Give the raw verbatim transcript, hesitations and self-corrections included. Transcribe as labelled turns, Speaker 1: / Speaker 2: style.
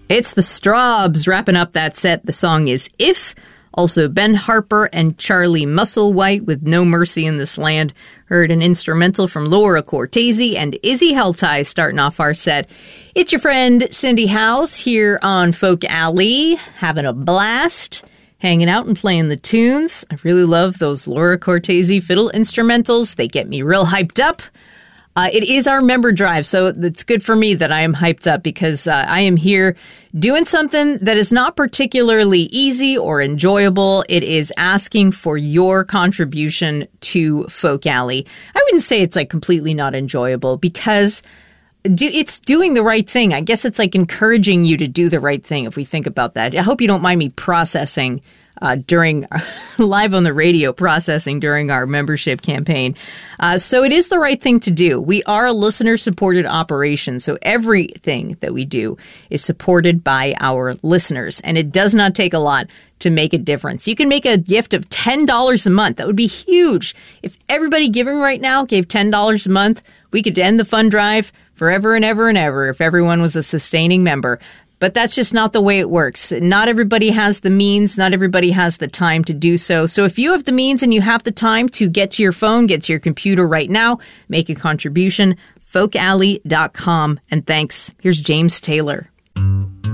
Speaker 1: It's the Strawbs wrapping up that set. The song is If. Also, Ben Harper and Charlie Musselwhite with No Mercy in This Land. Heard an instrumental from Laura Cortese and Izzy Heltai starting off our set. It's your friend Cindy House here on Folk Alley, having a blast, hanging out and playing the tunes. I really love those Laura Cortese fiddle instrumentals. They get me real hyped up. Uh, it is our member drive, so it's good for me that I am hyped up because uh, I am here doing something that is not particularly easy or enjoyable. It is asking for your contribution to Folk Alley. I wouldn't say it's like completely not enjoyable because do, it's doing the right thing. I guess it's like encouraging you to do the right thing if we think about that. I hope you don't mind me processing Uh, during live on the radio processing during our membership campaign. Uh, so it is the right thing to do. We are a listener supported operation. So everything that we do is supported by our listeners. And it does not take a lot to make a difference. You can make a gift of ten dollars a month. That would be huge. If everybody giving right now gave ten dollars a month, we could end the fund drive forever and ever and ever if everyone was a sustaining member. But that's just not the way it works. Not everybody has the means. Not everybody has the time to do so. So if you have the means and you have the time to get to your phone, get to your computer right now, make a contribution, folk alley dot com. And thanks. Here's James Taylor.